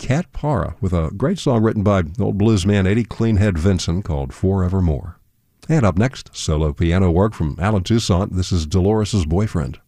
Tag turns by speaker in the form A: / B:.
A: Cat Para with a great song written by old bluesman Eddie Cleanhead Vinson called Forevermore. And up next, solo piano work from Alan Toussaint. This is Dolores' Boyfriend.